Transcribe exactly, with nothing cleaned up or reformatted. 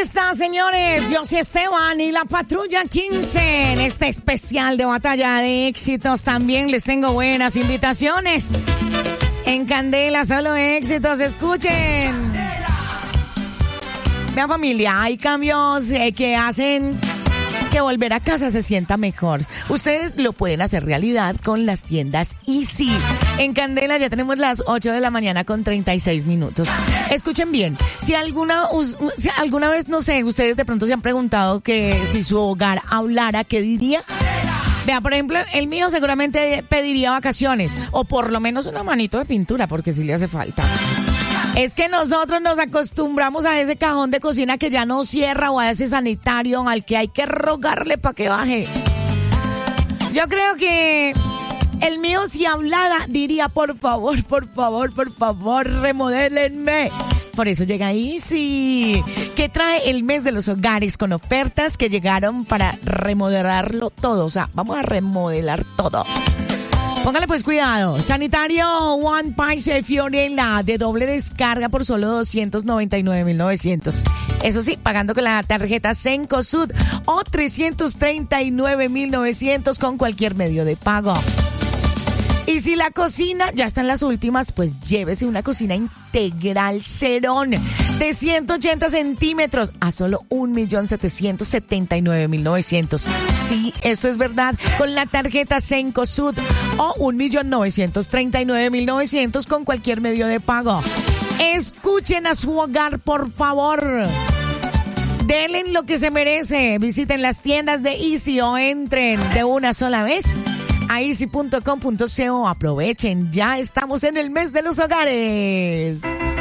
está, señores. Yo soy Esteban y la Patrulla quince. En este especial de Batalla de Éxitos también les tengo buenas invitaciones. En Candela, solo éxitos. Escuchen. Vean, familia, hay cambios eh, que hacen que volver a casa se sienta mejor. Ustedes lo pueden hacer realidad con las tiendas Easy. En Candela ya tenemos las ocho de la mañana con treinta y seis minutos. Escuchen bien, si alguna, si alguna vez, no sé, ustedes de pronto se han preguntado que si su hogar hablara, ¿qué diría? Vea, por ejemplo, el mío seguramente pediría vacaciones o por lo menos una manito de pintura porque sí le hace falta. Es que nosotros nos acostumbramos a ese cajón de cocina que ya no cierra o a ese sanitario al que hay que rogarle para que baje. Yo creo que el mío, si hablara, diría por favor, por favor, por favor, remodélenme. Por eso llega Easy, que trae el mes de los hogares con ofertas que llegaron para remodelarlo todo. O sea, vamos a remodelar todo. Póngale pues cuidado. Sanitario One Piece Fiorella de doble descarga por solo doscientos noventa y nueve mil novecientos. Eso sí, pagando con la tarjeta Cencosud o trescientos treinta y nueve mil novecientos con cualquier medio de pago. Y si la cocina ya está en las últimas, pues llévese una cocina integral Cerón de ciento ochenta centímetros a solo un millón setecientos setenta y nueve mil novecientos. Sí, esto es verdad, con la tarjeta Cencosud o un millón novecientos treinta y nueve mil novecientos con cualquier medio de pago. Escuchen a su hogar, por favor. Denle lo que se merece. Visiten las tiendas de Easy o entren de una sola vez a easy punto com punto co. Aprovechen, ya estamos en el mes de los hogares.